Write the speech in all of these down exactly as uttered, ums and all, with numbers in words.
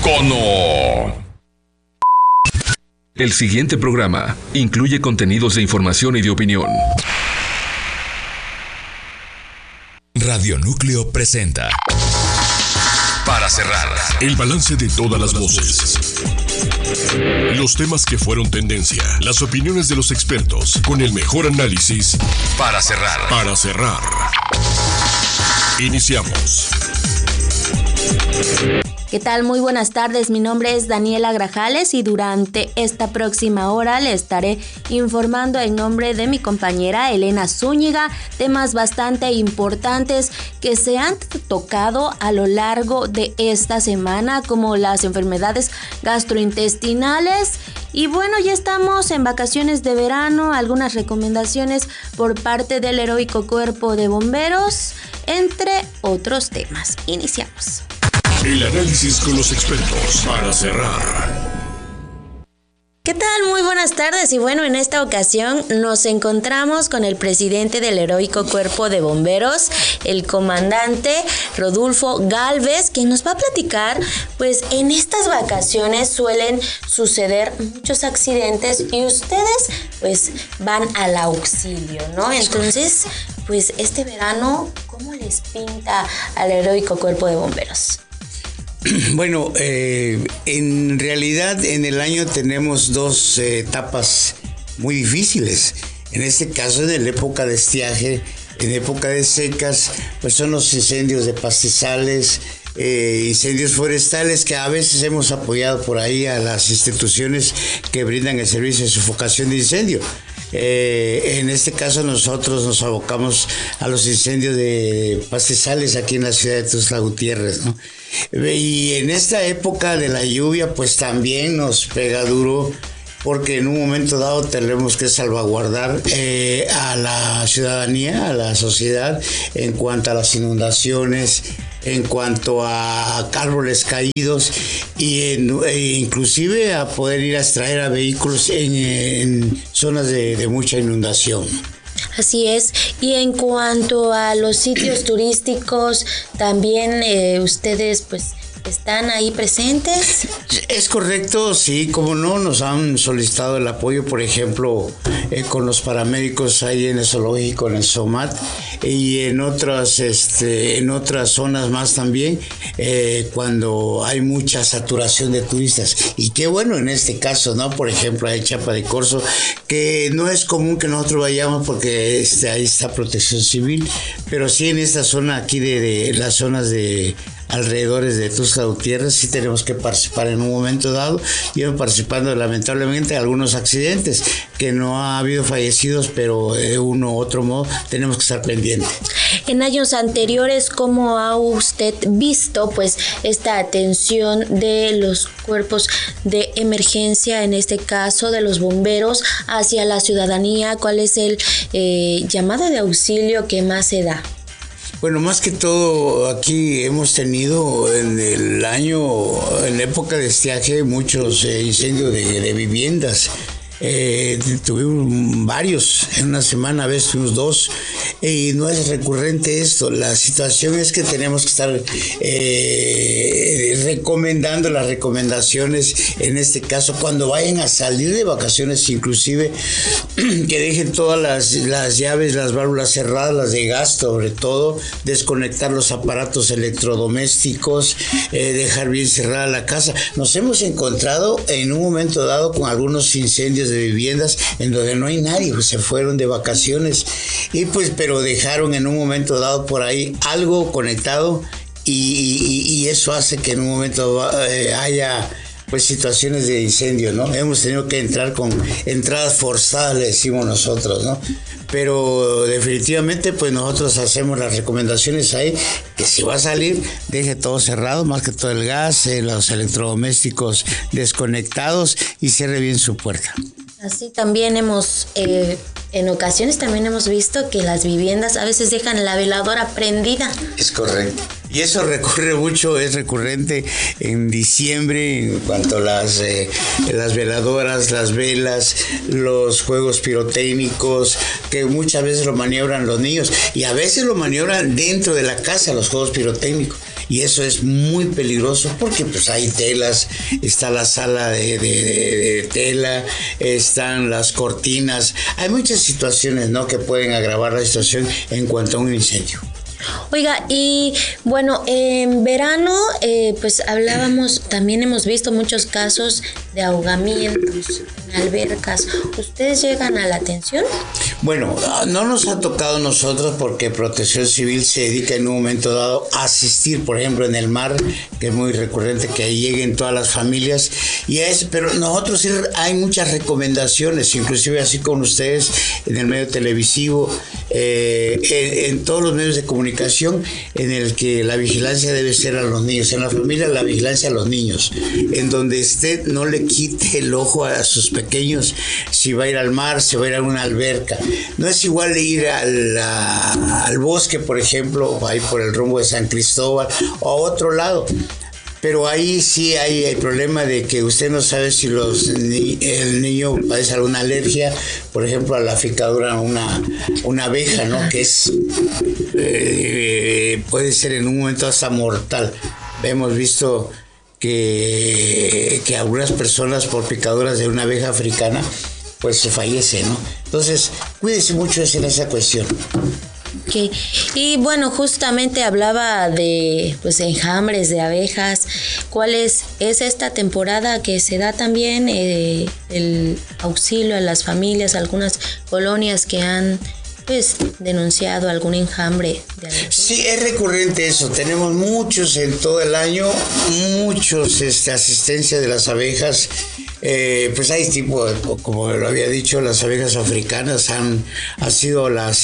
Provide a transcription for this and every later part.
Icono. El siguiente programa incluye contenidos de información y de opinión. Radio Núcleo presenta Para cerrar, el balance de todas las voces. Los temas que fueron tendencia, las opiniones de los expertos, con el mejor análisis. Para cerrar. Para cerrar. Iniciamos. ¿Qué tal? Muy buenas tardes, mi nombre es Daniela Grajales y durante esta próxima hora le estaré informando en nombre de mi compañera Elena Zúñiga temas bastante importantes que se han tocado a lo largo de esta semana, como las enfermedades gastrointestinales. Y bueno, ya estamos en vacaciones de verano, algunas recomendaciones por parte del heroico Cuerpo de Bomberos, entre otros temas. Iniciamos. El análisis con los expertos para cerrar. ¿Qué tal? Muy buenas tardes y bueno, en esta ocasión nos encontramos con el presidente del heroico Cuerpo de Bomberos, el comandante Rodolfo Gálvez, quien nos va a platicar, pues en estas vacaciones suelen suceder muchos accidentes y ustedes pues van al auxilio, ¿no? Entonces, pues este verano, ¿cómo les pinta al heroico Cuerpo de Bomberos? Bueno, eh, en realidad en el año tenemos dos eh, etapas muy difíciles. En este caso, en la época de estiaje, en época de secas, pues son los incendios de pastizales, eh, incendios forestales, que a veces hemos apoyado por ahí a las instituciones que brindan el servicio de sofocación de incendio. Eh, en este caso nosotros nos abocamos a los incendios de pastizales aquí en la ciudad de Tuxtla Gutiérrez, ¿no? Y en esta época de la lluvia pues también nos pega duro, porque en un momento dado tenemos que salvaguardar eh, a la ciudadanía, a la sociedad, en cuanto a las inundaciones, en cuanto a árboles caídos y en, e inclusive a poder ir a extraer a vehículos en, en zonas de, de mucha inundación. Así es. Y en cuanto a los sitios turísticos, también eh, ustedes pues ¿están ahí presentes? Es correcto, sí, como no, nos han solicitado el apoyo, por ejemplo, eh, con los paramédicos ahí en el zoológico, en el SOMAT, y en otras, este, en otras zonas más también, eh, cuando hay mucha saturación de turistas. Y qué bueno en este caso, ¿no? Por ejemplo, hay Chiapa de Corzo, que no es común que nosotros vayamos porque este, ahí está Protección Civil, pero sí en esta zona aquí de, de las zonas de alrededores de Tuxtla Gutiérrez sí tenemos que participar en un momento dado. Llevan participando lamentablemente algunos accidentes, que no ha habido fallecidos, pero de uno u otro modo tenemos que estar pendientes. En años anteriores, ¿cómo ha usted visto pues esta atención de los cuerpos de emergencia, en este caso de los bomberos, hacia la ciudadanía? ¿Cuál es el eh, llamado de auxilio que más se da? Bueno, más que todo aquí hemos tenido en el año, en la época de estiaje, muchos eh, incendios de, de viviendas. Eh, tuvimos varios, en una semana a veces tuvimos dos, y no es recurrente esto. La situación es que tenemos que estar eh, recomendando las recomendaciones, en este caso cuando vayan a salir de vacaciones, inclusive que dejen todas las, las llaves, las válvulas cerradas, las de gas sobre todo, desconectar los aparatos electrodomésticos, eh, dejar bien cerrada la casa. Nos hemos encontrado en un momento dado con algunos incendios de viviendas en donde no hay nadie, pues se fueron de vacaciones y pues pero dejaron en un momento dado por ahí algo conectado y, y, y eso hace que en un momento eh, haya pues situaciones de incendio, ¿no? Hemos tenido que entrar con entradas forzadas, le decimos nosotros, ¿no? Pero definitivamente pues nosotros hacemos las recomendaciones ahí, que si va a salir, deje todo cerrado, más que todo el gas, eh, los electrodomésticos desconectados y cierre bien su puerta. Así también hemos, eh, en ocasiones también hemos visto que las viviendas a veces dejan la veladora prendida. Es correcto. Y eso recurre mucho, es recurrente en diciembre en cuanto a las, eh, las veladoras, las velas, los juegos pirotécnicos, que muchas veces lo maniobran los niños y a veces lo maniobran dentro de la casa los juegos pirotécnicos. y eso es muy peligroso porque pues hay telas, está la sala de, de, de, de tela, están las cortinas, hay muchas situaciones, ¿no?, que pueden agravar la situación en cuanto a un incendio. Oiga, y bueno, en verano, eh, pues hablábamos, también hemos visto muchos casos de ahogamientos en albercas. ¿Ustedes llegan a la atención? Bueno, no nos ha tocado a nosotros porque Protección Civil se dedica en un momento dado a asistir, por ejemplo, en el mar, que es muy recurrente que ahí lleguen todas las familias, y es, pero nosotros sí hay muchas recomendaciones, inclusive así con ustedes en el medio televisivo, eh, en, en todos los medios de comunicación, en el que la vigilancia debe ser a los niños, en la familia la vigilancia a los niños, en donde usted no le quite el ojo a sus pequeños, si va a ir al mar, si va a ir a una alberca. No es igual de ir al, a, al bosque, por ejemplo, ahí por el rumbo de San Cristóbal, o a otro lado. Pero ahí sí hay el problema de que usted no sabe si los ni, el niño padece alguna alergia, por ejemplo, a la picadura una, una abeja, ¿no?, que es eh, puede ser en un momento hasta mortal. Hemos visto que, que algunas personas por picaduras de una abeja africana pues se fallece, ¿no? Entonces, cuídese mucho en esa cuestión. Okay. Y bueno, justamente hablaba de pues enjambres de abejas. ¿Cuál es, es esta temporada que se da también eh, el auxilio a las familias, algunas colonias que han pues denunciado algún enjambre de abejas? Sí, es recurrente eso. Tenemos muchos en todo el año, muchos este, asistencia de las abejas. Eh, pues hay tipo, como lo había dicho, las abejas africanas han ha sido las,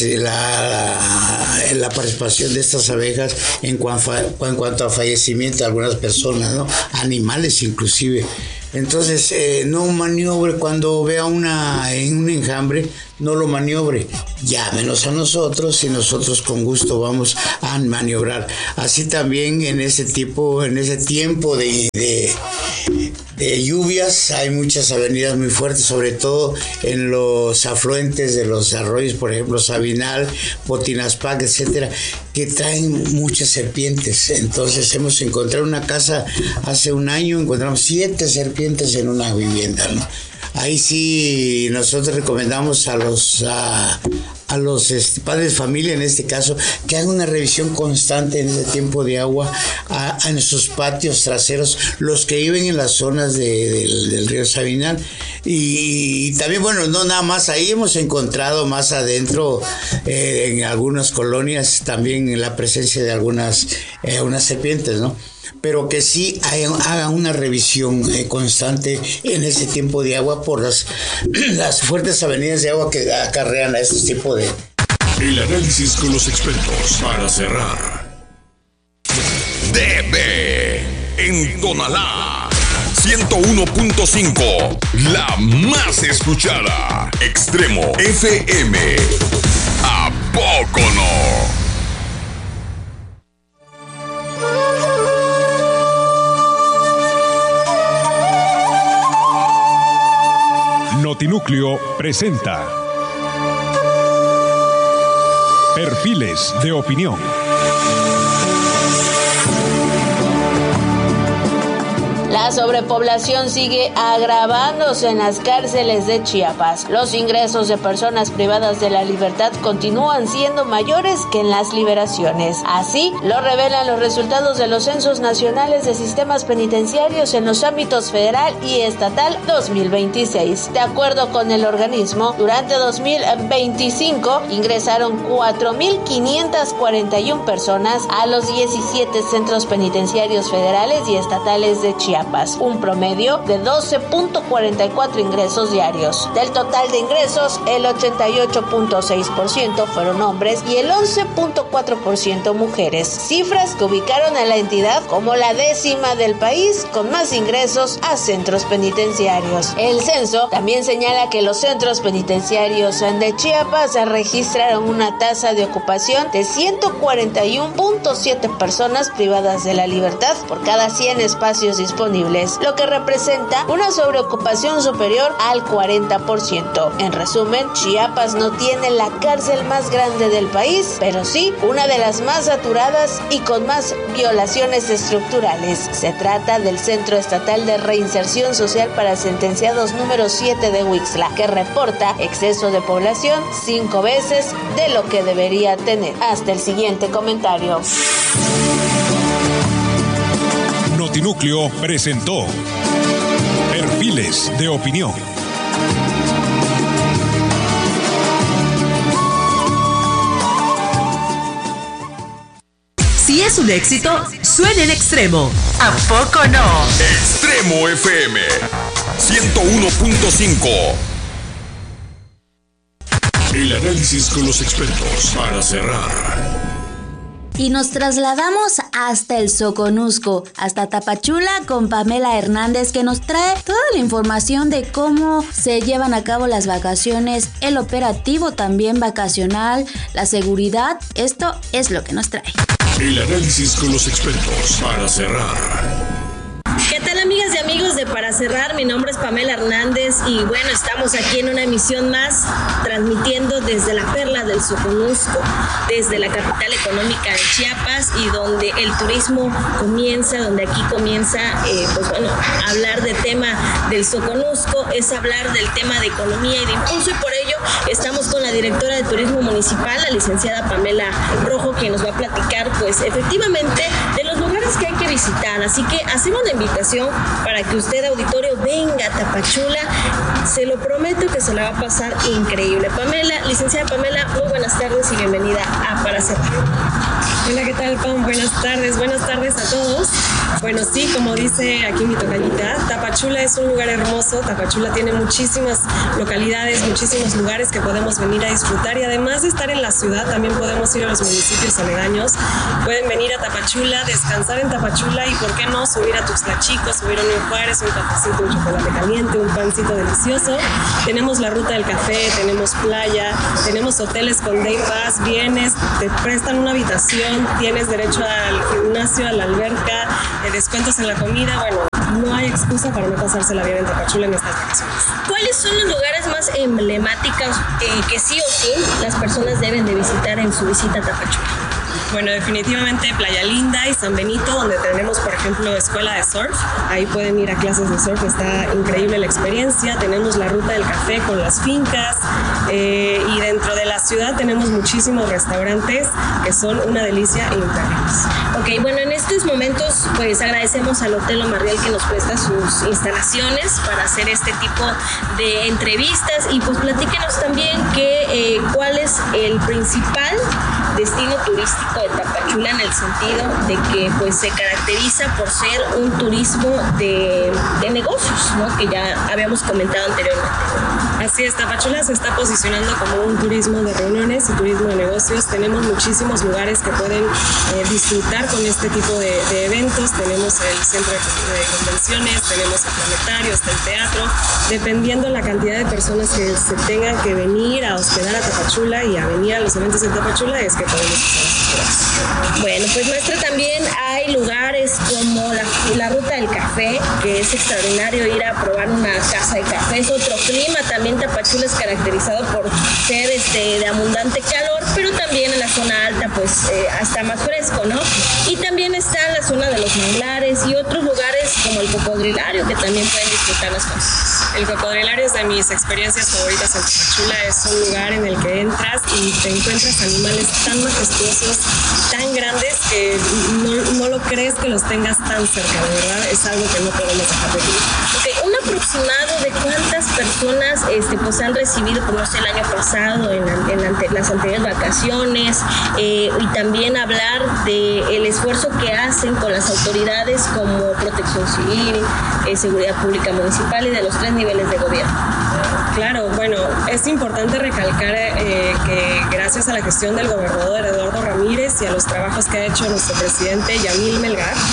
la, la participación de estas abejas en cuanto, a, en cuanto a fallecimiento de algunas personas, ¿no?, animales inclusive. Entonces, eh, no maniobre cuando vea una en un enjambre, no lo maniobre, llámenos a nosotros y nosotros con gusto vamos a maniobrar. Así también en ese tipo, en ese tiempo de, de de lluvias, hay muchas avenidas muy fuertes, sobre todo en los afluentes de los arroyos, por ejemplo, Sabinal, Potinaspac, etcétera, que traen muchas serpientes. Entonces hemos encontrado una casa hace un año, encontramos siete serpientes en una vivienda, ¿no? Ahí sí nosotros recomendamos a los a, a los este, padres de familia, en este caso, que hagan una revisión constante en ese tiempo de agua a, a en sus patios traseros, los que viven en las zonas de, de, del río Sabinal. Y, y también, bueno, no nada más ahí, hemos encontrado más adentro eh, en algunas colonias también la presencia de algunas eh, unas serpientes, ¿no? Pero que sí hagan una revisión eh, constante en ese tiempo de agua por las, las fuertes avenidas de agua que acarrean a este tipo de... El análisis con los expertos para cerrar. D B en Tonalá ciento uno punto cinco, la más escuchada. Extremo F M. ¿A poco no? Notinúcleo presenta Perfiles de Opinión. La sobrepoblación sigue agravándose en las cárceles de Chiapas. Los ingresos de personas privadas de la libertad continúan siendo mayores que en las liberaciones. Así lo revelan los resultados de los censos nacionales de sistemas penitenciarios en los ámbitos federal y estatal dos mil veintiséis. De acuerdo con el organismo, durante dos mil veinticinco ingresaron cuatro mil quinientas cuarenta y una personas a los diecisiete centros penitenciarios federales y estatales de Chiapas, un promedio de doce punto cuarenta y cuatro ingresos diarios. Del total de ingresos, el ochenta y ocho punto seis por ciento fueron hombres y el once punto cuatro por ciento mujeres, cifras que ubicaron a la entidad como la décima del país con más ingresos a centros penitenciarios. El censo también señala que los centros penitenciarios de Chiapas registraron una tasa de ocupación de ciento cuarenta y uno punto siete personas privadas de la libertad por cada cien espacios disponibles disponibles, lo que representa una sobreocupación superior al cuarenta por ciento. En resumen, Chiapas no tiene la cárcel más grande del país, pero sí una de las más saturadas y con más violaciones estructurales. Se trata del Centro Estatal de Reinserción Social para Sentenciados número siete de Huixla, que reporta exceso de población cinco veces de lo que debería tener. Hasta el siguiente comentario. Notinúcleo presentó Perfiles de Opinión. Si es un éxito, suena en Extremo. ¿A poco no? Extremo F M ciento uno punto cinco. El análisis con los expertos para cerrar. Y nos trasladamos hasta el Soconusco, hasta Tapachula, con Pamela Hernández, que nos trae toda la información de cómo se llevan a cabo las vacaciones, el operativo también vacacional, la seguridad. Esto es lo que nos trae. El análisis con los expertos para cerrar. ¿Qué tal, amigas y amigos de Para Cerrar? Mi nombre es Pamela Hernández y bueno, estamos aquí en una emisión más, transmitiendo desde la Perla del Soconusco, desde la capital económica de Chiapas, y donde el turismo comienza, donde aquí comienza, eh, pues bueno, hablar del tema del Soconusco, es hablar del tema de economía y de impulso, y por ello estamos con la directora de Turismo Municipal, la licenciada Pamela Rojo, que nos va a platicar, pues efectivamente, de los lugares que hay que visitar. Así que hacemos la invitación para que usted, auditorio, venga a Tapachula. Se lo prometo que se la va a pasar increíble. Pamela, licenciada Pamela, muy buenas tardes y bienvenida a Para Cerrar. Hola, ¿qué tal, Pam? Buenas tardes, buenas tardes a todos. Bueno, sí, como dice aquí mi tocallita, Tapachula es un lugar hermoso. Tapachula tiene muchísimas localidades, muchísimos lugares que podemos venir a disfrutar, y además de estar en la ciudad, también podemos ir a los municipios aledaños. Pueden venir a Tapachula, descansar en Tapachula y, ¿por qué no?, subir a Tuxtla Chico, subir a Nuevo Juárez, un cafecito, un chocolate caliente, un pancito delicioso. Tenemos la ruta del café, tenemos playa, tenemos hoteles con day pass, vienes, te prestan una habitación, tienes derecho al gimnasio, a la alberca, eh, descuentos en la comida. Bueno, no hay excusa para no pasársela bien en Tapachula en estas vacaciones. ¿Cuáles son los lugares más emblemáticos eh, que sí o sí las personas deben de visitar en su visita a Tapachula? Bueno, definitivamente Playa Linda y San Benito, donde tenemos, por ejemplo, escuela de surf. Ahí pueden ir a clases de surf, está increíble la experiencia. Tenemos la ruta del café con las fincas, eh, y dentro de la ciudad tenemos muchísimos restaurantes que son una delicia e imperdibles. Ok, bueno, en estos momentos pues agradecemos al Hotel Omarriel que nos presta sus instalaciones para hacer este tipo de entrevistas, y pues platíquenos también que, eh, cuál es el principal destino turístico de Tapachula, en el sentido de que pues se caracteriza por ser un turismo de, de negocios, ¿no?, que ya habíamos comentado anteriormente. Así es, Tapachula se está posicionando como un turismo de reuniones y turismo de negocios. Tenemos muchísimos lugares que pueden eh, disfrutar con este tipo de, de eventos. Tenemos el centro de, de convenciones, tenemos el planetario, está el teatro. Dependiendo la cantidad de personas que se tengan que venir a hospedar a Tapachula y a venir a los eventos de Tapachula, es que podemos hacer. Bueno, pues maestra, también hay lugares como la, la ruta del café, que es extraordinario ir a probar una casa de café. Es otro clima. También Tapachula es caracterizado por ser este, de abundante calor, pero también en la zona alta pues eh, está más fresco, ¿no? Y también está la zona de los manglares y otros lugares como el Cocodrilario, que también pueden disfrutar las cosas. El Cocodrilario es de mis experiencias favoritas en Tapachula. Es un lugar en el que entras y te encuentras animales tan majestuosos, tan grandes, que no, no lo crees que los tengas tan cerca, de verdad. Es algo que no podemos dejar de vivir. Ok, un aproximado de cuántas personas este, pues han recibido, como no sé, el año pasado, en, la, en la, las anteriores vacaciones, eh, y también hablar del esfuerzo que hacen con las autoridades como Protección Civil, eh, Seguridad Pública Municipal y de los tres niveles de gobierno. Claro, bueno, es importante recalcar eh, que gracias a la gestión del gobernador Eduardo Ramírez y a los trabajos que ha hecho nuestro presidente Yamil Melgar,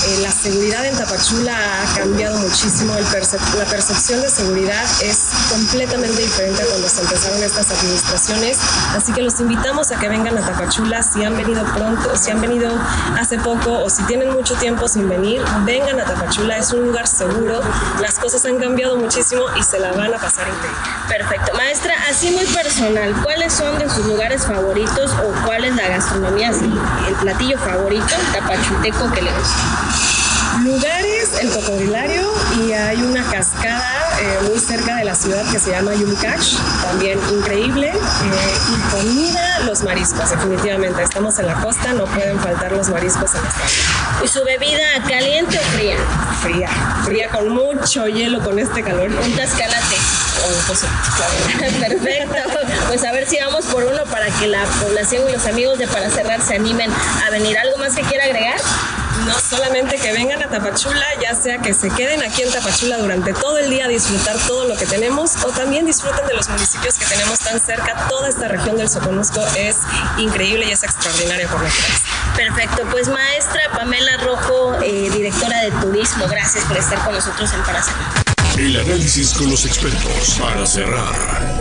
eh, la seguridad en Tapachula ha cambiado muchísimo, el percep- la percepción de seguridad es completamente diferente a cuando se empezaron estas administraciones, así que los invitamos a que vengan a Tapachula. Si han venido pronto, si han venido hace poco o si tienen mucho tiempo sin venir, vengan a Tapachula, es un lugar seguro, las cosas han cambiado muchísimo y se la van a pasar increíble. Perfecto. Maestra, así muy personal, ¿cuáles son de sus lugares favoritos o cuál es la gastronomía, así, el platillo favorito tapachulteco que le gusta? Lugares, el Cocodrilario, y hay una cascada eh, muy cerca de la ciudad que se llama Yumcash, también increíble, eh, y comida, los mariscos, definitivamente, estamos en la costa, no pueden faltar los mariscos en la costa. ¿Y su bebida caliente o fría? Fría, fría con mucho hielo con este calor. Un tascalate. Oh, pues, claro. Perfecto, pues a ver si vamos por uno para que la población y los amigos de Para Cerrar se animen a venir. ¿Algo más que quiera agregar? No solamente que vengan a Tapachula, ya sea que se queden aquí en Tapachula durante todo el día a disfrutar todo lo que tenemos, o también disfruten de los municipios que tenemos tan cerca. Toda esta región del Soconusco es increíble y es extraordinaria por naturaleza. Perfecto, pues maestra Pamela Rojo, eh, directora de turismo, gracias por estar con nosotros en Para Cerrar. El análisis con los expertos para cerrar.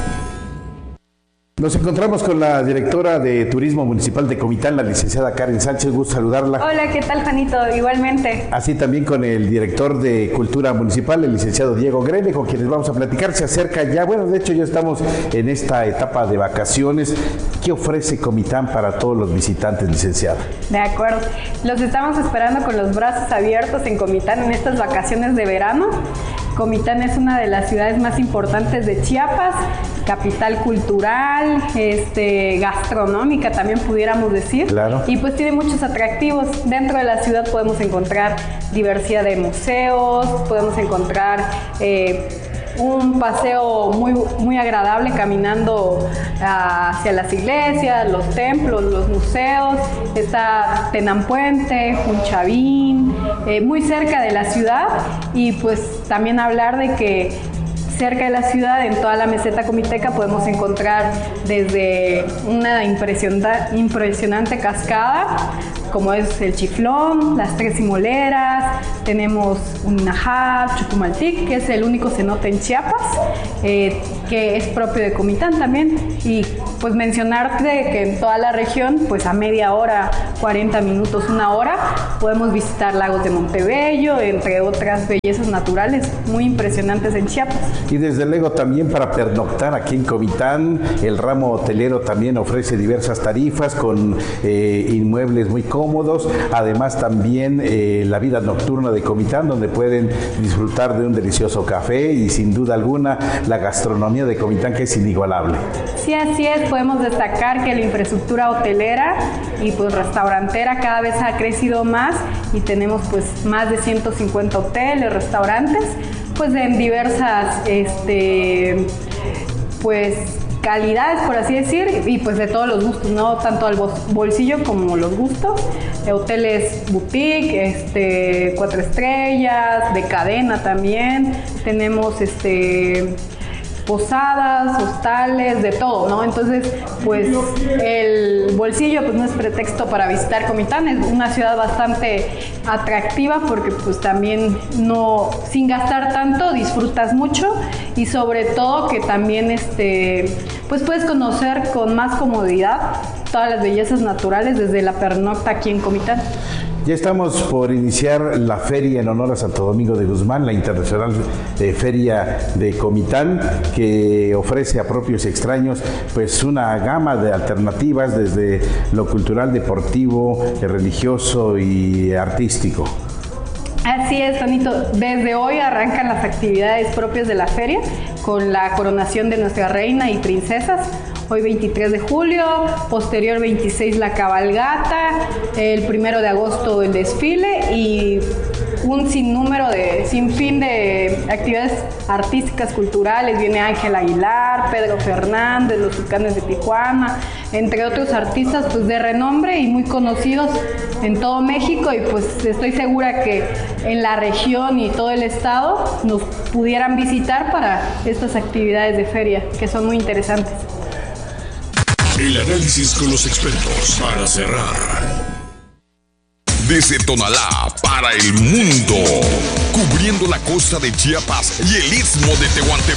Nos encontramos con la directora de Turismo Municipal de Comitán, la licenciada Karen Sánchez. Gusto saludarla. Hola, ¿qué tal, Juanito? Igualmente. Así también con el director de Cultura Municipal, el licenciado Diego Grene, con quienes vamos a platicar. Se acerca ya, bueno, de hecho ya estamos en esta etapa de vacaciones. ¿Qué ofrece Comitán para todos los visitantes, licenciada? De acuerdo. Los estamos esperando con los brazos abiertos en Comitán en estas vacaciones de verano. Comitán es una de las ciudades más importantes de Chiapas, capital cultural, este, gastronómica también pudiéramos decir. Claro. Y pues tiene muchos atractivos. Dentro de la ciudad podemos encontrar diversidad de museos, podemos encontrar eh, un paseo muy, muy agradable caminando hacia las iglesias, los templos, los museos. Está Tenampuente, Junchavín, eh, muy cerca de la ciudad, y pues también hablar de que cerca de la ciudad, en toda la meseta comiteca, podemos encontrar desde una impresionante, impresionante cascada, como es el Chiflón, las Tres Simoleras, tenemos un Najá, Chucumaltic, que es el único cenote en Chiapas, eh, que es propio de Comitán también, y pues mencionarte que en toda la región, pues a media hora, cuarenta minutos, una hora, podemos visitar lagos de Montebello, entre otras bellezas naturales muy impresionantes en Chiapas. Y desde luego también para pernoctar aquí en Comitán, el ramo hotelero también ofrece diversas tarifas con eh, inmuebles muy cómodos, además también eh, la vida nocturna de Comitán, donde pueden disfrutar de un delicioso café y sin duda alguna la gastronomía de Comitán, que es inigualable. Sí, así es, podemos destacar que la infraestructura hotelera y pues restaurantera cada vez ha crecido más, y tenemos pues más de ciento cincuenta hoteles, restaurantes, pues en diversas este pues calidades, por así decir, y pues de todos los gustos, no tanto al bolsillo como los gustos. Hoteles boutique, este cuatro estrellas, de cadena también. Tenemos este posadas, hostales, de todo, ¿no? Entonces, pues el bolsillo pues no es pretexto para visitar Comitán. Es una ciudad bastante atractiva porque pues también no, sin gastar tanto, disfrutas mucho, y sobre todo que también este pues puedes conocer con más comodidad todas las bellezas naturales desde la pernocta aquí en Comitán. Ya estamos por iniciar la feria en honor a Santo Domingo de Guzmán, la Internacional eh, Feria de Comitán, que ofrece a propios y extraños pues una gama de alternativas desde lo cultural, deportivo, religioso y artístico. Así es, Tonito. Desde hoy arrancan las actividades propias de la feria con la coronación de nuestra reina y princesas. Hoy veintitrés de julio, posterior veintiséis la cabalgata, el primero de agosto el desfile y un sinnúmero de, sinfín de actividades artísticas, culturales. Viene Ángel Aguilar, Pedro Fernández, los Tucanes de Tijuana, entre otros artistas pues de renombre y muy conocidos en todo México, y pues estoy segura que en la región y todo el estado nos pudieran visitar para estas actividades de feria que son muy interesantes. El análisis con los expertos para cerrar. Desde Tonalá para el mundo, cubriendo la costa de Chiapas y el istmo de Tehuantepec.